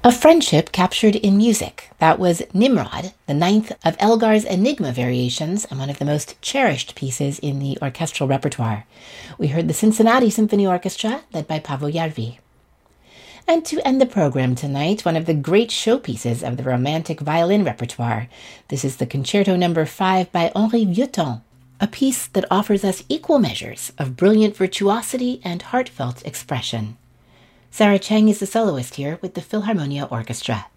A friendship captured in music. That was Nimrod, the ninth of Elgar's Enigma variations and one of the most cherished pieces in the orchestral repertoire. We heard the Cincinnati Symphony Orchestra, led by Paavo Järvi. And to end the program tonight, one of the great showpieces of the Romantic violin repertoire. This is the Concerto No. 5 by Henri Vieuxtemps, a piece that offers us equal measures of brilliant virtuosity and heartfelt expression. Sarah Chang is the soloist here with the Philharmonia Orchestra.